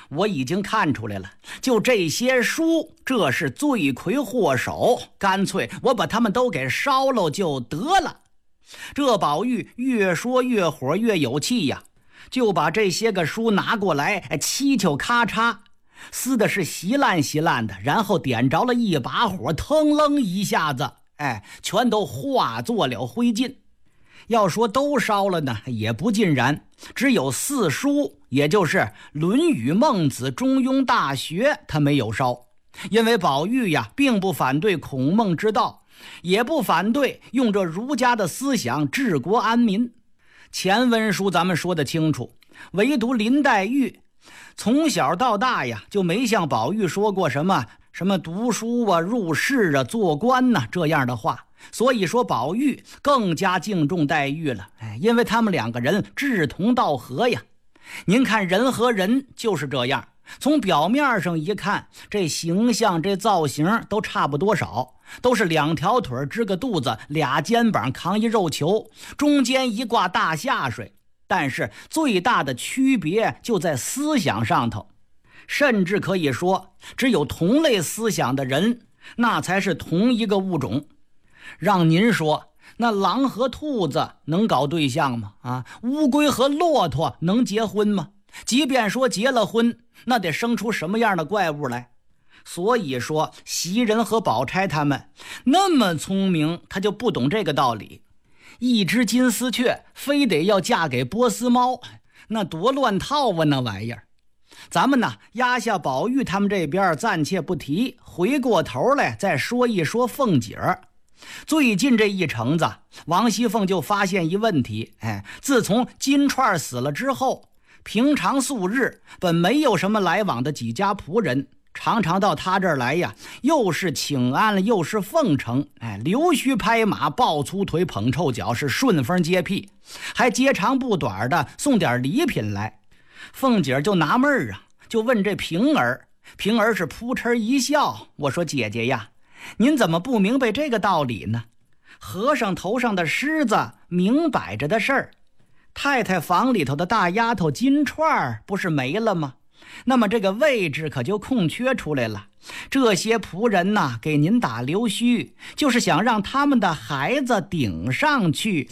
我已经看出来了，就这些书，这是罪魁祸首，干脆我把他们都给烧了就得了。这宝玉越说越火，越有气呀，就把这些个书拿过来，七球咔嚓撕的是稀烂稀烂的，然后点着了一把火，腾楞一下子，全都化作了灰烬。要说都烧了呢，也不尽然，只有4书，也就是《论语》《孟子》《中庸》《大学》，他没有烧。因为宝玉呀，并不反对孔孟之道，也不反对用这儒家的思想治国安民。前文书咱们说得清楚，唯独林黛玉从小到大呀，就没向宝玉说过什么读书啊、入仕啊、做官呐这样的话。所以说宝玉更加敬重黛玉了，因为他们2个人志同道合呀。您看人和人就是这样，从表面上一看，这形象这造型都差不多少，都是2条腿支个肚子，2肩膀扛一肉球，中间一挂大下水，但是最大的区别就在思想上头。甚至可以说，只有同类思想的人，那才是同一个物种。让您说，那狼和兔子能搞对象吗？乌龟和骆驼能结婚吗？即便说结了婚，那得生出什么样的怪物来？所以说袭人和宝钗他们那么聪明，他就不懂这个道理。一只金丝雀非得要嫁给波斯猫，那多乱套啊，那玩意儿。咱们呢，压下宝玉他们这边暂且不提，回过头来再说一说凤姐儿。最近这一程子，王熙凤就发现一问题，自从金钏死了之后，平常素日本没有什么来往的几家仆人，常常到他这儿来呀，又是请安又是奉承，溜须拍马，抱粗腿，捧臭脚，是顺风接屁，还接长不短的送点礼品来。凤姐就纳闷啊，就问这平儿，平儿是扑哧一笑，我说姐姐呀，您怎么不明白这个道理呢？和尚头上的虱子明摆着的事儿，太太房里头的大丫头金钏不是没了吗？那么这个位置可就空缺出来了。这些仆人呐，给您打溜须，就是想让他们的孩子顶上去。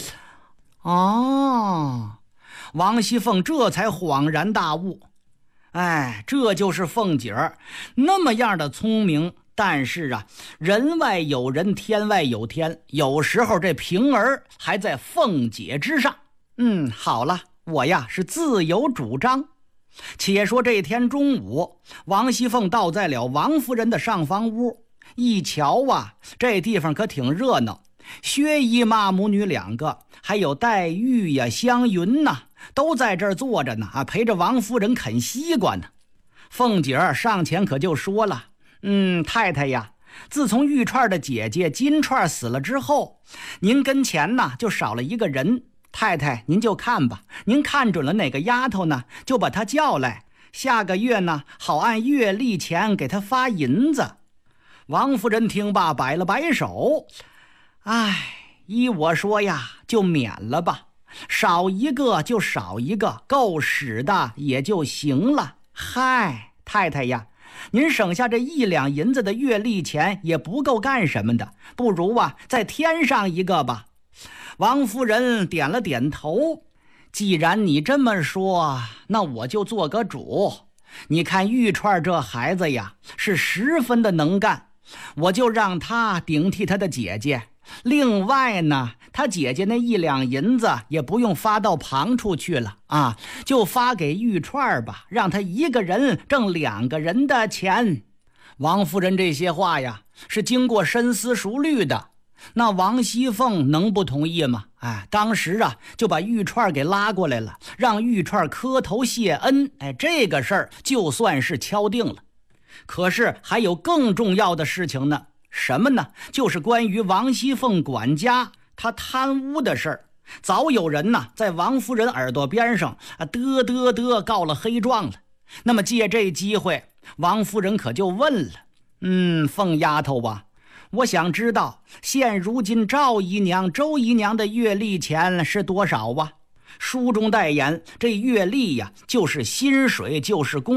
王熙凤这才恍然大悟，这就是凤姐儿那么样的聪明。但是啊，人外有人，天外有天，有时候这平儿还在凤姐之上。好了，我呀是自有主张。且说这天中午，王熙凤到在了王夫人的上房屋，一瞧啊，这地方可挺热闹，薛姨妈母女2个，还有黛玉呀、湘云呐，都在这儿坐着呢，陪着王夫人啃西瓜呢。凤姐儿上前可就说了，太太呀，自从玉钏的姐姐金钏死了之后，您跟前呢就少了一个人，太太您就看吧，您看准了哪个丫头呢，就把她叫来，下个月呢好按月例钱给她发银子。王夫人听罢摆了摆手，依我说呀，就免了吧，少一个就少一个，够使的也就行了。太太呀，您省下这1两银子的月例钱也不够干什么的，不如再添上一个吧。王夫人点了点头，既然你这么说，那我就做个主。你看玉钏这孩子呀，是十分的能干，我就让他顶替他的姐姐。另外呢，他姐姐那1两银子也不用发到旁处去了就发给玉钏吧，让他一个人挣2个人的钱。王夫人这些话呀，是经过深思熟虑的。那王熙凤能不同意吗？当时就把玉钏给拉过来了，让玉钏磕头谢恩。这个事儿就算是敲定了。可是还有更重要的事情呢。什么呢？就是关于王熙凤管家他贪污的事儿。早有人在王夫人耳朵边上告了黑状了。那么借这机会，王夫人可就问了，凤丫头吧，我想知道现如今赵姨娘、周姨娘的月例钱是多少书中代言，这月例呀，就是薪水，就是工